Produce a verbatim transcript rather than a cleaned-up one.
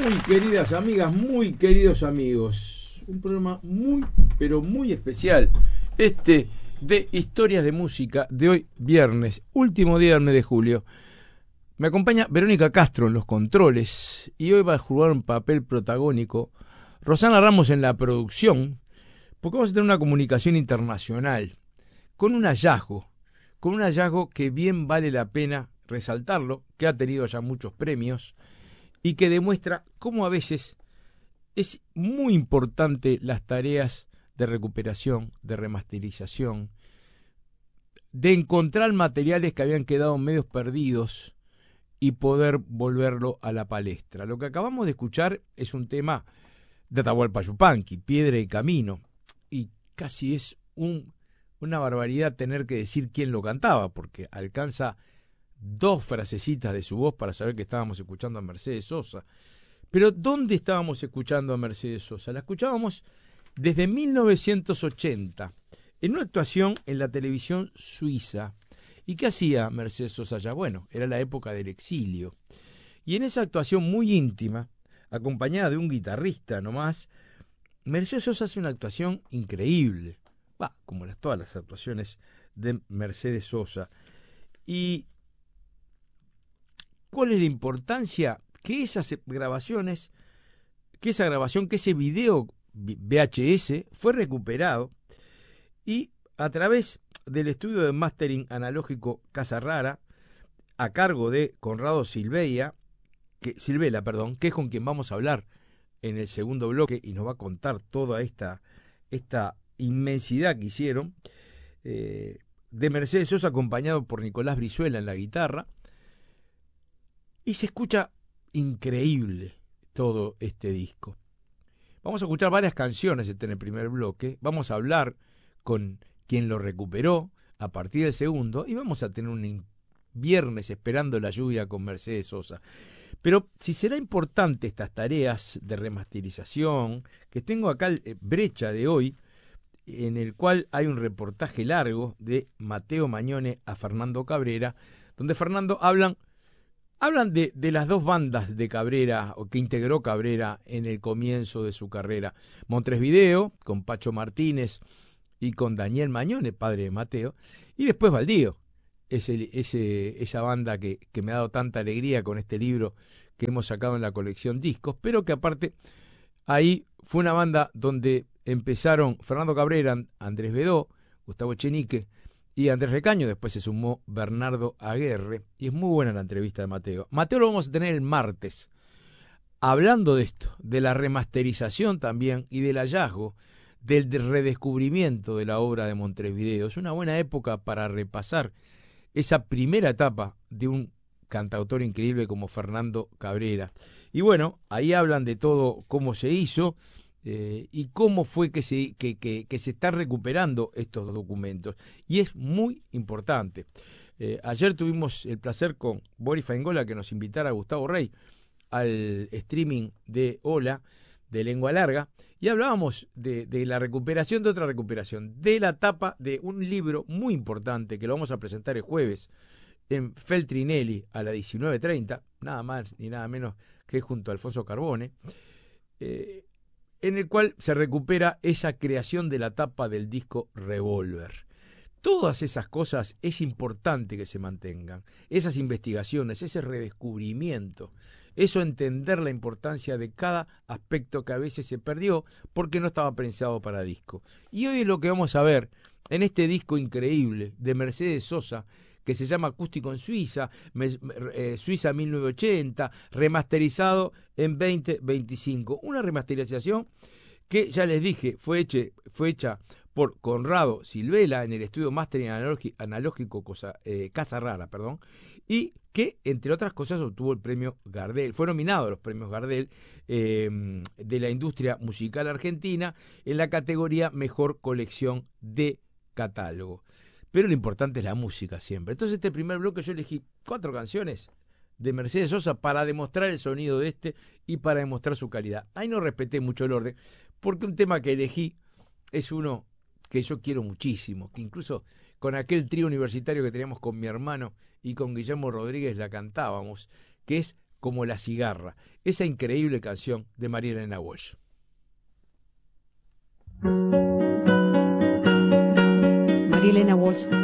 Muy queridas amigas, muy queridos amigos, un programa muy, pero muy especial, este de Historias de Música de hoy viernes, último día del mes de julio. Me acompaña Verónica Castro en los controles y hoy va a jugar un papel protagónico Rosana Ramos en la producción, porque vamos a tener una comunicación internacional con un hallazgo, con un hallazgo que bien vale la pena resaltarlo, que ha tenido ya muchos premios y que demuestra cómo a veces es muy importante las tareas de recuperación, de remasterización, de encontrar materiales que habían quedado medios perdidos y poder volverlo a la palestra. Lo que acabamos de escuchar es un tema de Atahualpa Yupanqui, Piedra y Camino, y casi es un, una barbaridad tener que decir quién lo cantaba, porque alcanza dos frasecitas de su voz para saber que estábamos escuchando a Mercedes Sosa. Pero ¿dónde estábamos escuchando a Mercedes Sosa? La escuchábamos desde mil novecientos ochenta, en una actuación en la televisión suiza. ¿Y qué hacía Mercedes Sosa allá? Bueno, era la época del exilio. Y en esa actuación muy íntima, acompañada de un guitarrista nomás, Mercedes Sosa hace una actuación increíble. Va, como las, todas las actuaciones de Mercedes Sosa. Y ¿cuál es la importancia? Que esas grabaciones, que esa grabación, que ese video V H S fue recuperado y a través del estudio de mastering analógico Casa Rara, a cargo de Conrado Silveira, que, Silvela, perdón, que es con quien vamos a hablar en el segundo bloque y nos va a contar toda esta, esta inmensidad que hicieron, eh, de Mercedes Sosa acompañado por Nicolás Brizuela en la guitarra, y se escucha increíble todo este disco. Vamos a escuchar varias canciones en el primer bloque, vamos a hablar con quien lo recuperó a partir del segundo y vamos a tener un viernes esperando la lluvia con Mercedes Sosa. Pero si será importante estas tareas de remasterización, que tengo acá el brecha de hoy, en el cual hay un reportaje largo de Mateo Mañone a Fernando Cabrera, donde Fernando hablan Hablan de, de las dos bandas de Cabrera, o que integró Cabrera en el comienzo de su carrera. Montevideo, con Pacho Martínez y con Daniel Mañone, padre de Mateo, y después Baldío, ese, ese, esa banda que, que me ha dado tanta alegría con este libro que hemos sacado en la colección Discos, pero que aparte ahí fue una banda donde empezaron Fernando Cabrera, Andrés Bedó, Gustavo Echenique y Andrés Recaño. Después se sumó Bernardo Aguerre, y es muy buena la entrevista de Mateo. Mateo lo vamos a tener el martes, hablando de esto, de la remasterización también, y del hallazgo, del redescubrimiento de la obra de Montevideo. Es una buena época para repasar esa primera etapa de un cantautor increíble como Fernando Cabrera. Y bueno, ahí hablan de todo cómo se hizo, Eh, y cómo fue que se, que, que, que se están recuperando estos documentos. Y es muy importante. Eh, ayer tuvimos el placer con Boris Faingola que nos invitara a Gustavo Rey al streaming de Hola, de Lengua Larga, y hablábamos de, de la recuperación de otra recuperación, de la tapa de un libro muy importante que lo vamos a presentar el jueves en Feltrinelli a las diecinueve treinta, nada más ni nada menos que junto a Alfonso Carbone, eh, en el cual se recupera esa creación de la tapa del disco Revolver. Todas esas cosas es importante que se mantengan, esas investigaciones, ese redescubrimiento, eso entender la importancia de cada aspecto que a veces se perdió porque no estaba pensado para disco. Y hoy es lo que vamos a ver en este disco increíble de Mercedes Sosa, que se llama Acústico en Suiza, eh, Suiza mil novecientos ochenta, remasterizado en veinte veinticinco. Una remasterización que, ya les dije, fue hecha, fue hecha por Conrado Silvela en el estudio Mastering Analógico Cosa, eh, Casa Rara, perdón, y que, entre otras cosas, obtuvo el premio Gardel. Fue nominado a los premios Gardel eh, de la industria musical argentina en la categoría Mejor Colección de Catálogo. Pero lo importante es la música siempre. Entonces, este primer bloque yo elegí cuatro canciones de Mercedes Sosa para demostrar el sonido de este y para demostrar su calidad. Ahí no respeté mucho el orden, porque un tema que elegí es uno que yo quiero muchísimo, que incluso con aquel trío universitario que teníamos con mi hermano y con Guillermo Rodríguez la cantábamos, que es como La cigarra, esa increíble canción de María Elena Walsh. María Elena Walsh